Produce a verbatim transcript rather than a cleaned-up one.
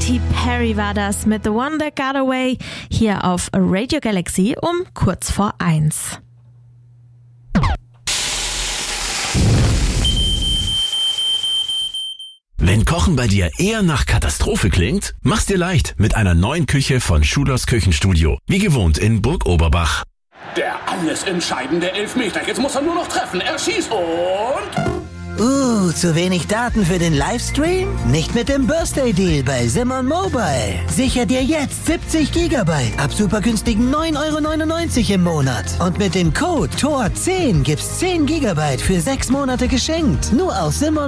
Katy Perry war das mit The One That Got Away hier auf Radio Galaxy um kurz vor eins. Wenn Kochen bei dir eher nach Katastrophe klingt, mach's dir leicht mit einer neuen Küche von Schulers Küchenstudio. Wie gewohnt in Burg Oberbach. Der alles entscheidende Elfmeter. Jetzt muss er nur noch treffen. Er schießt und... Uh, zu wenig Daten für den Livestream? Nicht mit dem Birthday Deal bei Simon Mobile. Sicher dir jetzt siebzig Gigabyte ab super günstigen neun Euro neunundneunzig im Monat. Und mit dem Code T O R zehn gibt's zehn Gigabyte für sechs Monate geschenkt. Nur auf Simon